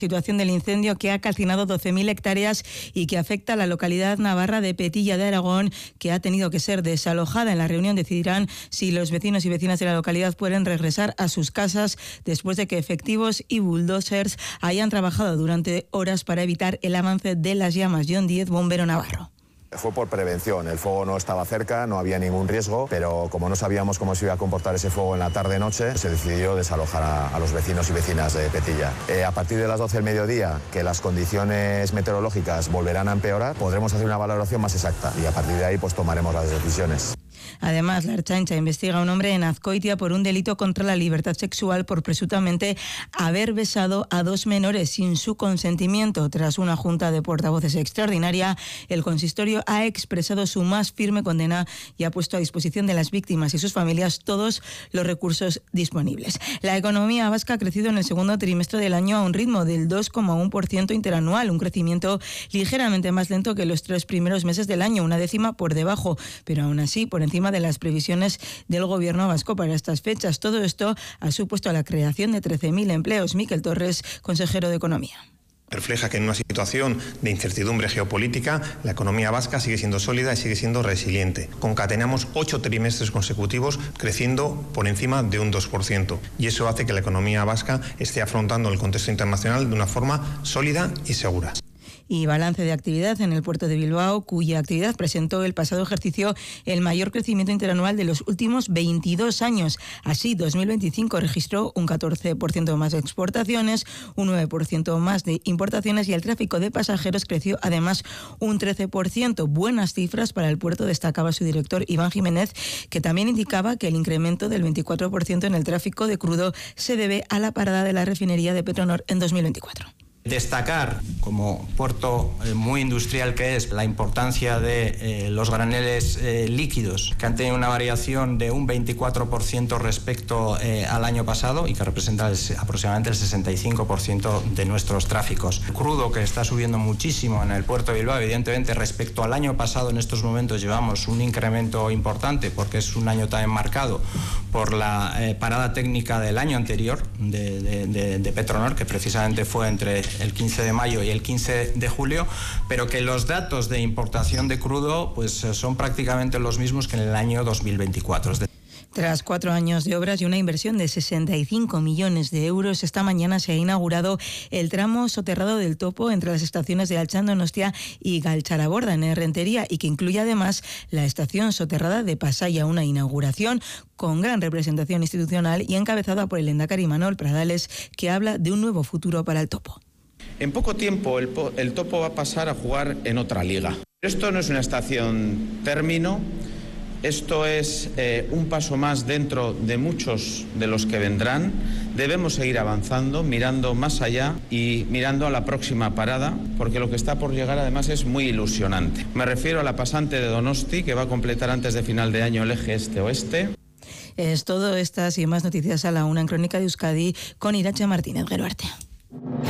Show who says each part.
Speaker 1: Situación del incendio que ha calcinado 12.000 hectáreas y que afecta a la localidad navarra de Petilla de Aragón, que ha tenido que ser desalojada. En la reunión decidirán si los vecinos y vecinas de la localidad pueden regresar a sus casas después de que efectivos y bulldozers hayan trabajado durante horas para evitar el avance de las llamas. John Díez, bombero navarro.
Speaker 2: Fue por prevención, el fuego no estaba cerca, no había ningún riesgo, pero como no sabíamos cómo se iba a comportar ese fuego en la tarde-noche, se decidió desalojar a los vecinos y vecinas de Petilla. A partir de las 12 del mediodía, que las condiciones meteorológicas volverán a empeorar, podremos hacer una valoración más exacta y a partir de ahí pues tomaremos las decisiones.
Speaker 1: Además, la Ertzaintza investiga a un hombre en Azcoitia por un delito contra la libertad sexual por presuntamente haber besado a 2 menores sin su consentimiento. Tras una junta de portavoces extraordinaria, el consistorio ha expresado su más firme condena y ha puesto a disposición de las víctimas y sus familias todos los recursos disponibles. La economía vasca ha crecido en el segundo trimestre del año a un ritmo del 2,1% interanual, un crecimiento ligeramente más lento que los 3 primeros meses del año, 1/10 por debajo, pero aún así por encima de las previsiones del gobierno vasco para estas fechas. Todo esto ha supuesto la creación de 13.000 empleos. Miquel Torres, consejero de Economía.
Speaker 3: Refleja que en una situación de incertidumbre geopolítica, la economía vasca sigue siendo sólida y sigue siendo resiliente. Concatenamos 8 trimestres consecutivos creciendo por encima de un 2%. Y eso hace que la economía vasca esté afrontando el contexto internacional de una forma sólida y segura.
Speaker 1: Y balance de actividad en el puerto de Bilbao, cuya actividad presentó el pasado ejercicio el mayor crecimiento interanual de los últimos 22 años. Así, 2025 registró un 14% más de exportaciones, un 9% más de importaciones y el tráfico de pasajeros creció además un 13%. Buenas cifras para el puerto, destacaba su director Iván Jiménez, que también indicaba que el incremento del 24% en el tráfico de crudo se debe a la parada de la refinería de Petronor en 2024.
Speaker 4: Destacar, como puerto muy industrial que es, la importancia de los graneles líquidos, que han tenido una variación de un 24% respecto al año pasado y que representa aproximadamente el 65% de nuestros tráficos. El crudo, que está subiendo muchísimo en el puerto de Bilbao, evidentemente respecto al año pasado en estos momentos llevamos un incremento importante porque es un año también marcado por la parada técnica del año anterior de Petronor, que precisamente fue entre el 15 de mayo y el 15 de julio, pero que los datos de importación de crudo pues son prácticamente los mismos que en el año 2024.
Speaker 1: Tras 4 años de obras y una inversión de 65 millones de euros, esta mañana se ha inaugurado el tramo soterrado del Topo entre las estaciones de Altxan Donostia y Galtzaraborda en Errentería, y que incluye además la estación soterrada de Pasaia, una inauguración con gran representación institucional y encabezada por el lehendakari Imanol Pradales, que habla de un nuevo futuro para el Topo.
Speaker 5: En poco tiempo el Topo va a pasar a jugar en otra liga. Esto no es una estación término, esto es un paso más dentro de muchos de los que vendrán. Debemos seguir avanzando, mirando más allá y mirando a la próxima parada, porque lo que está por llegar además es muy ilusionante. Me refiero a la pasante de Donosti, que va a completar antes de final de año el eje este-oeste.
Speaker 1: Es todo, estas y más noticias a la 1 en Crónica de Euskadi con Irache Martínez Geruarte.